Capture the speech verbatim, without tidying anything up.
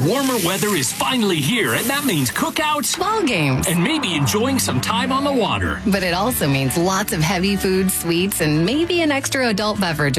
Warmer weather is finally here, and that means cookouts, ball games, and maybe enjoying some time on the water. But it also means lots of heavy food, sweets, and maybe an extra adult beverage